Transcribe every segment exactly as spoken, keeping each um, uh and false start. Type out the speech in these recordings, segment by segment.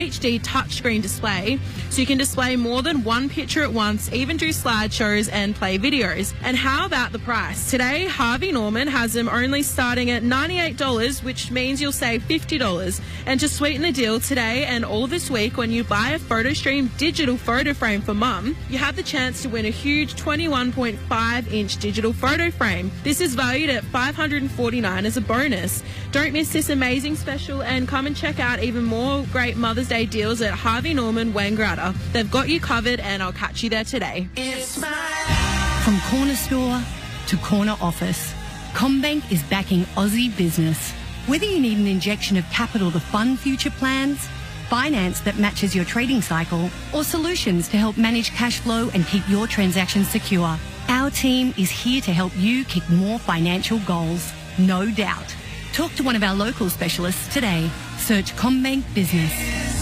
H D touchscreen display, so you can display more than one picture at once, even do slideshows and play videos. And how about the price? Today, Harvey Norman has them only starting at ninety-eight dollars, which means you'll save fifty dollars. And to sweeten the deal, today and all this week, when you buy a PhotoStream digital photo frame for mum, you have the chance to win a huge twenty-one point five inch digital photo frame. This is valued at five hundred forty-nine dollars as a bonus. Don't miss this amazing special and come and check out even more great Mother's Day deals at Harvey Norman Wangaratta. They've got you covered, and I'll catch you there today. It's my... From corner store to corner office, CommBank is backing Aussie business. Whether you need an injection of capital to fund future plans, finance that matches your trading cycle, or solutions to help manage cash flow and keep your transactions secure, our team is here to help you kick more financial goals, no doubt. Talk to one of our local specialists today. Search CommBank Business.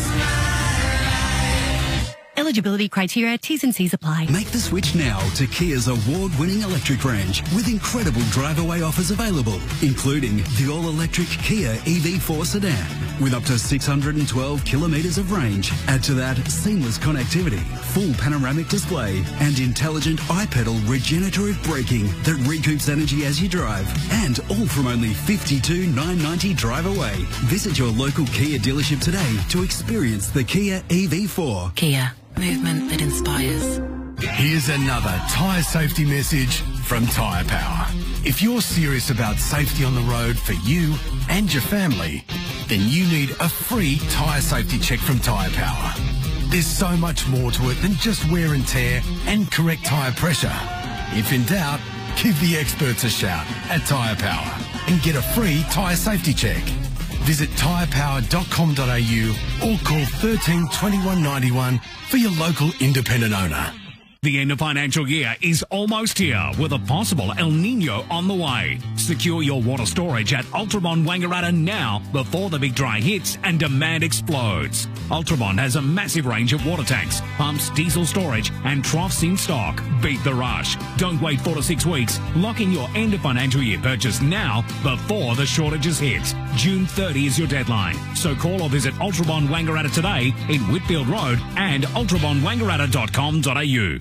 Eligibility criteria, T's and C's apply. Make the switch now to Kia's award-winning electric range with incredible drive-away offers available, including the all-electric Kia E V four sedan with up to six hundred twelve kilometres of range. Add to that seamless connectivity, full panoramic display and intelligent iPedal regenerative braking that recoups energy as you drive, and all from only fifty-two thousand nine hundred ninety drive away. Visit your local Kia dealership today to experience the Kia E V four. Kia. Movement that inspires. Here's another tyre safety message from Tyre Power. If you're serious about safety on the road for you and your family, then you need a free tyre safety check from Tyre Power. There's so much more to it than just wear and tear and correct tyre pressure. If in doubt, give the experts a shout at Tyre Power and get a free tyre safety check. Visit tyre power dot com dot a u or call thirteen twenty-one ninety-one for your local independent owner. The end of financial year is almost here with a possible El Nino on the way. Secure your water storage at Ultramon Wangaratta now before the big dry hits and demand explodes. Ultramon has a massive range of water tanks, pumps, diesel storage and troughs in stock. Beat the rush. Don't wait four to six weeks. Lock in your end of financial year purchase now before the shortages hit. June thirtieth is your deadline. So call or visit Ultramon Wangaratta today in Whitfield Road and ultramon wangaratta dot com dot a u.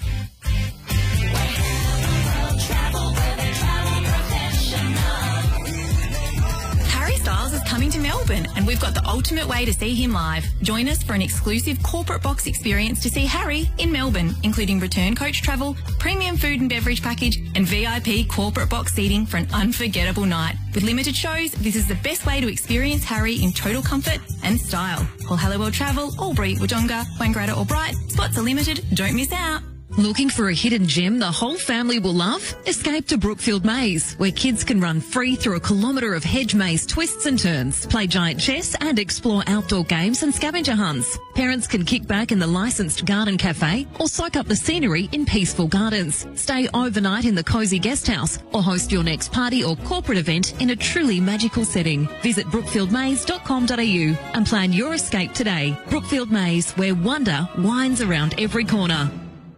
Coming to Melbourne, and we've got the ultimate way to see him live. Join us for an exclusive corporate box experience to see Harry in Melbourne, including return coach travel, premium food and beverage package, and V I P corporate box seating for an unforgettable night. With limited shows, this is the best way to experience Harry in total comfort and style. Call Helloworld Travel, Albury, Wodonga, Wangaratta or Bright. Spots are limited. Don't miss out. Looking for a hidden gem the whole family will love? Escape to Brookfield Maze, where kids can run free through a kilometre of hedge maze twists and turns, play giant chess and explore outdoor games and scavenger hunts. Parents can kick back in the licensed garden cafe or soak up the scenery in peaceful gardens. Stay overnight in the cosy guest house or host your next party or corporate event in a truly magical setting. Visit brookfield maze dot com dot a u and plan your escape today. Brookfield Maze, where wonder winds around every corner.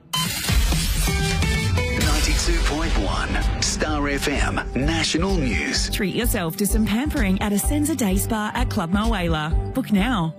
ninety-two point one Star F M National News. Treat yourself to some pampering at Ascenza Day Spa at Club Malwala. Book now.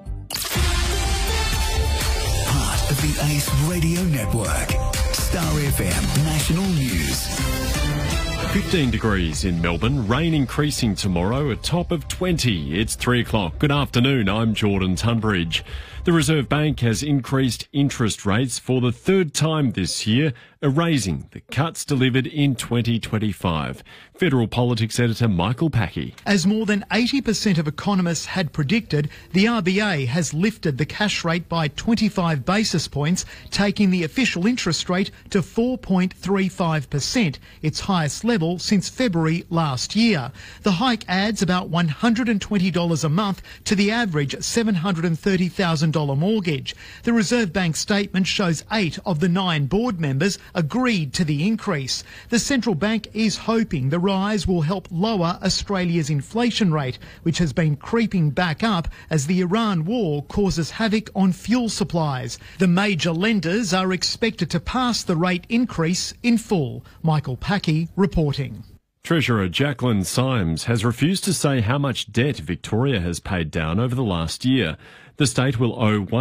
Part of the Ace Radio Network. Star F M National News. fifteen degrees in Melbourne, rain increasing tomorrow, a top of twenty. It's three o'clock. Good afternoon, I'm Jordan Tunbridge. The Reserve Bank has increased interest rates for the third time this year, erasing the cuts delivered in twenty twenty-five. Federal Politics Editor Michael Packey. As more than eighty percent of economists had predicted, the R B A has lifted the cash rate by twenty-five basis points, taking the official interest rate to four point three five percent, its highest level since February last year. The hike adds about one hundred twenty dollars a month to the average seven hundred thirty thousand dollars mortgage. The Reserve Bank statement shows eight of the nine board members agreed to the increase. The central bank is hoping the rise will help lower Australia's inflation rate, which has been creeping back up as the Iran war causes havoc on fuel supplies. The major lenders are expected to pass the rate increase in full. Michael Packey reporting. Treasurer Jacqueline Symes has refused to say how much debt Victoria has paid down over the last year. The state will owe